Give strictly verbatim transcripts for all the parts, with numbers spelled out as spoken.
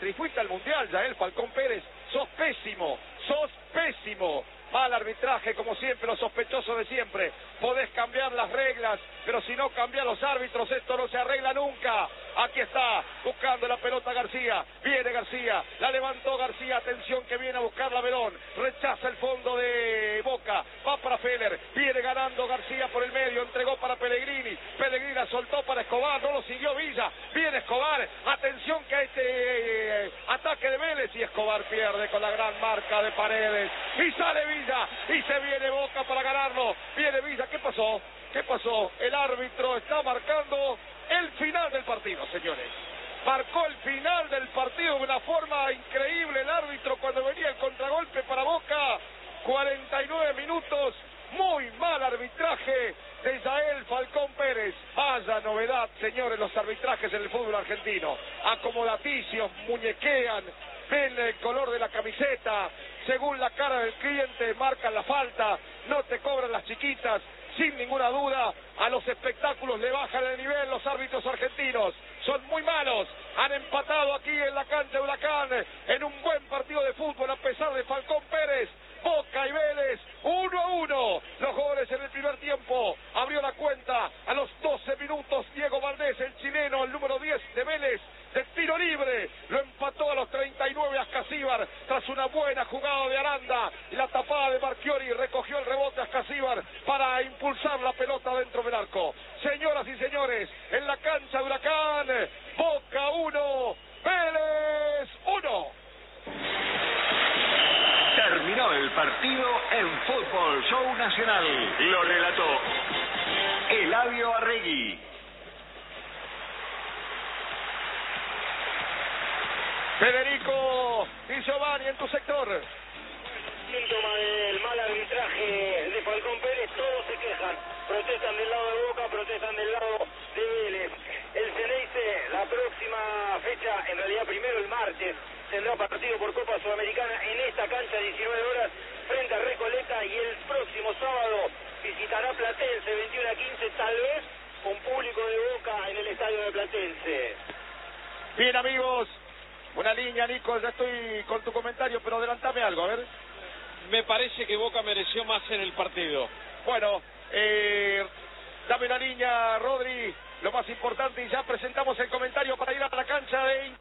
desastre. Y fuiste al Mundial, Yael Falcón Pérez. Sos pésimo, sos pésimo. Mal arbitraje, como siempre, los sospechosos de siempre. Podés cambiar las reglas, pero si no cambias los árbitros, esto no se arregla nunca. Aquí está, buscando la pelota García. Viene García, la levantó García. Atención que viene a buscar la Verón. Rechaza el fondo de Boca. Va para Feller. Viene ganando García por el medio. Entregó para Pellegrini. Pellegrini la soltó para Escobar. No lo siguió Villa. Viene Escobar. Atención que este eh, ataque de Vélez. Y Escobar pierde con la gran marca de Paredes. Y sale Villa. Y se viene Boca para ganarlo. Viene Villa. ¿Qué pasó? ¿Qué pasó? El árbitro está marcando el final del partido, señores. Marcó el final del partido de una forma increíble el árbitro cuando venía el contragolpe para Boca. cuarenta y nueve minutos. Muy mal arbitraje de Yael Falcón Pérez. Vaya novedad, señores, los arbitrajes en el fútbol argentino. Acomodaticios, muñequean, ven el color de la camiseta. Según la cara del cliente, marcan la falta. No te cobran las chiquitas. Sin ninguna duda, a los espectáculos le bajan el nivel los árbitros argentinos. Son muy malos. Han empatado aquí en la cancha de Huracán en un buen partido de fútbol a pesar de Falcón Pérez. Boca y Vélez, uno a uno. Los goles en el primer tiempo. Abrió la cuenta a los doce minutos. Diego Valdés, el chileno, el número diez de Vélez, de tiro libre. Lo empató a los treinta y nueve Ascasíbar tras una buena jugada de Aranda. Y la tapada de Marchiori recogió el rebote a Ascasíbar para impulsar la pelota dentro del arco. Señoras y señores, en la cancha de Huracán, Boca uno, Vélez uno. Terminó el partido en Fútbol Show Nacional. Lo relató Eladio Arregui. Federico y Giovanni en tu sector. Síntoma del mal arbitraje de Falcón Pérez, todos se quejan, protestan del lado de Boca, protestan del lado de Vélez. El Ceneice, la próxima fecha, en realidad primero el martes, tendrá partido por Copa Sudamericana en esta cancha, diecinueve horas, frente a Recoleta, y el próximo sábado visitará Platense, veintiuno a quince, tal vez con público de Boca en el estadio de Platense. Bien, amigos, una línea, Nico, ya estoy con tu comentario, pero adelantame algo, a ver. Me parece que Boca mereció más en el partido. Bueno, eh, dame una línea, Rodri, lo más importante, y ya presentamos el comentario para ir a la cancha de...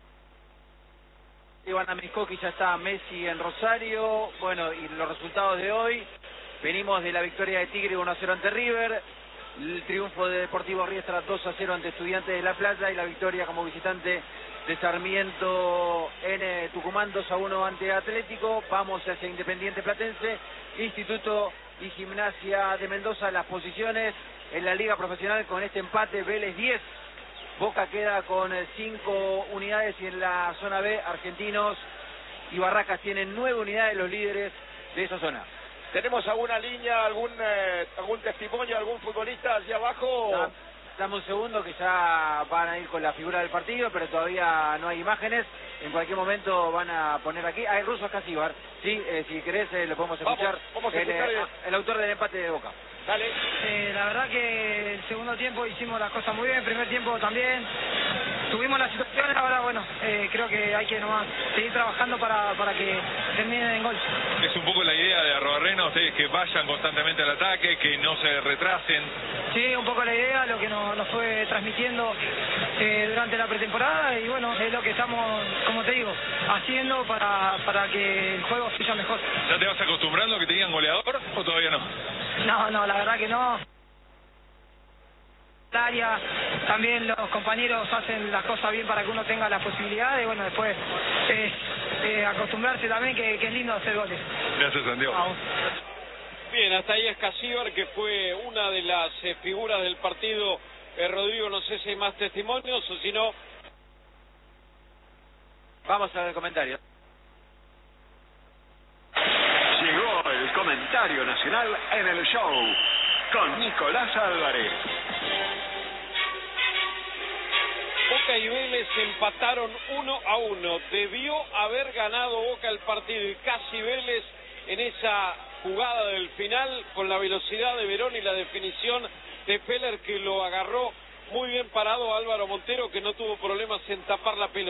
Iván Amiscoqui, ya está Messi en Rosario. Bueno, y los resultados de hoy. Venimos de la victoria de Tigre uno a cero ante River. El triunfo de Deportivo Riestra dos a cero ante Estudiantes de La Plata. Y la victoria como visitante de Sarmiento en eh, Tucumán dos a uno ante Atlético. Vamos hacia Independiente Platense, Instituto y Gimnasia de Mendoza. Las posiciones en la Liga Profesional con este empate: Vélez diez. Boca queda con cinco unidades, y en la zona B, Argentinos y Barracas tienen nueve unidades, los líderes de esa zona. ¿Tenemos alguna línea, algún eh, algún testimonio, algún futbolista hacia abajo? Da, dame un segundo que ya van a ir con la figura del partido, pero todavía no hay imágenes. En cualquier momento van a poner aquí. Hay ruso Ascasíbar, sí, eh, si querés eh, lo podemos escuchar. Vamos, vamos a el, escuchar eh, el... el autor del empate de Boca. Dale. Eh, la verdad que el segundo tiempo hicimos las cosas muy bien, el primer tiempo también. Tuvimos las situaciones, ahora bueno, eh, creo que hay que nomás seguir trabajando para, para que terminen en gol. Es un poco la idea de Arrobarrena, ustedes que vayan constantemente al ataque, que no se retrasen. Sí, un poco la idea, lo que nos, nos fue transmitiendo eh, durante la pretemporada, y bueno, es lo que estamos, como te digo, haciendo para, para que el juego fluya mejor. ¿Ya te vas acostumbrando a que te digan goleador o todavía no? No, no, la verdad que no. Área, también los compañeros hacen las cosas bien para que uno tenga las posibilidades, y bueno, después es eh, acostumbrarse también, que, que es lindo hacer goles. Gracias, Santiago. Vamos. Bien, hasta ahí Ascasíbar, que fue una de las eh, figuras del partido. Eh, Rodrigo, no sé si hay más testimonios o si no... Vamos a ver el comentario. Llegó el comentario nacional en el show con Nicolás Álvarez. Boca y Vélez empataron uno a uno. Debió haber ganado Boca el partido, y casi Vélez en esa jugada del final, con la velocidad de Verón y la definición de Feller, que lo agarró muy bien parado Álvaro Montero, que no tuvo problemas en tapar la pelota.